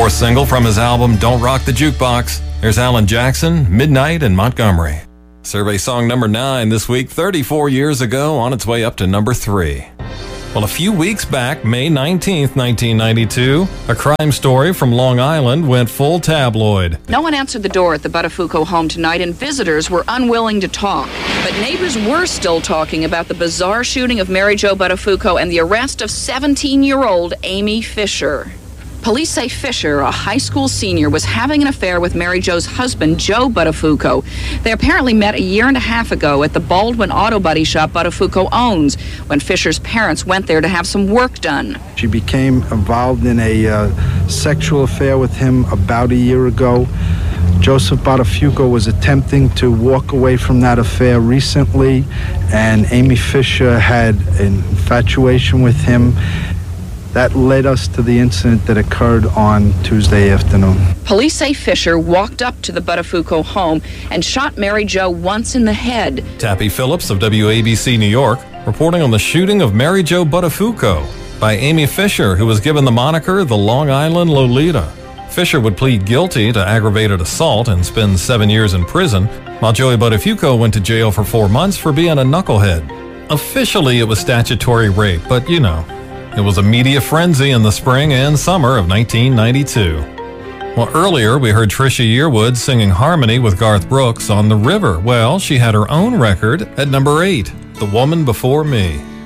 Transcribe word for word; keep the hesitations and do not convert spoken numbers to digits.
fourth single from his album Don't Rock the Jukebox. Here's Alan Jackson, Midnight in Montgomery. Survey song number nine this week, thirty-four years ago, on its way up to number three. Well, a few weeks back, May nineteenth, nineteen ninety-two, a crime story from Long Island went full tabloid. No one answered the door at the Buttafuoco home tonight, and visitors were unwilling to talk. But neighbors were still talking about the bizarre shooting of Mary Jo Buttafuoco and the arrest of seventeen-year-old Amy Fisher. Police say Fisher, a high school senior, was having an affair with Mary Jo's husband, Joe Buttafuoco. They apparently met a year and a half ago at the Baldwin Auto Body Shop Buttafuoco owns, when Fisher's parents went there to have some work done. She became involved in a uh, sexual affair with him about a year ago. Joseph Buttafuoco was attempting to walk away from that affair recently, and Amy Fisher had an infatuation with him. That led us to the incident that occurred on Tuesday afternoon. Police say Fisher walked up to the Buttafuoco home and shot Mary Jo once in the head. Tappy Phillips of W A B C New York reporting on the shooting of Mary Jo Buttafuoco by Amy Fisher, who was given the moniker the Long Island Lolita. Fisher would plead guilty to aggravated assault and spend seven years in prison, while Joey Buttafuoco went to jail for four months for being a knucklehead. Officially, it was statutory rape, but you know, it was a media frenzy in the spring and summer of nineteen ninety-two. Well, earlier we heard Trisha Yearwood singing harmony with Garth Brooks on The River. Well, she had her own record at number eight, The Woman Before Me.